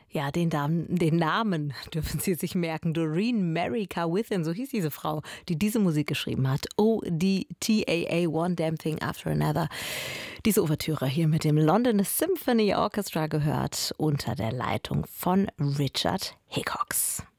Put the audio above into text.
Ja, den Namen dürfen Sie sich merken. Doreen Mary Carwithin, so hieß diese Frau, die diese Musik geschrieben hat. ODTAA, One Damn Thing After Another. Diese Ouvertüre hier mit dem London Symphony Orchestra gehört unter der Leitung von Richard Hickox.